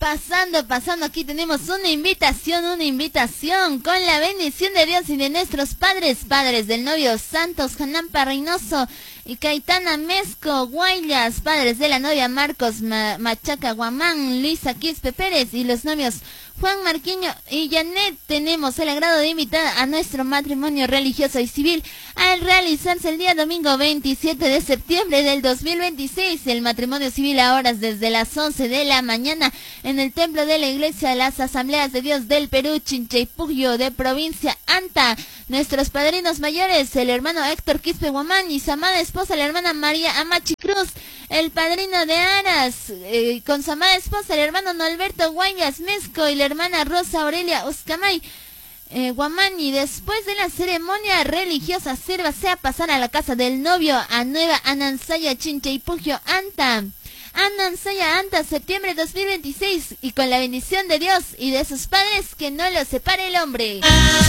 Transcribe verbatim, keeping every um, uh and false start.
Pasando, pasando, aquí tenemos una invitación, una invitación con la bendición de Dios y de nuestros padres, padres del novio Santos Janampa Reynoso y Caetana Mezco Guaylas, padres de la novia Marcos Ma Machaca Guamán, Luisa Quispe Pérez y los novios Juan Marquiño y Janet. Tenemos el agrado de invitar a nuestro matrimonio religioso y civil al realizarse el día domingo veintisiete de septiembre del dos mil veintiséis. El matrimonio civil a horas desde las once de la mañana en el templo de la Iglesia de las Asambleas de Dios del Perú, Chinchaypuyo, de provincia Anta. Nuestros padrinos mayores, el hermano Héctor Quispe Guamán y su amada esposa, la hermana María Amachi Cruz. El padrino de Aras, eh, con su amada esposa, el hermano Norberto Guayas Mezco y la hermana Rosa Aurelia Uscamay eh, Guamani. Después de la ceremonia religiosa, sírvase a pasar a la casa del novio a Nueva Anansaya, Chinchaypuyo, Anta. Anansaya, Anta, septiembre dos mil veintiséis, y con la bendición de Dios y de sus padres, que no lo separe el hombre.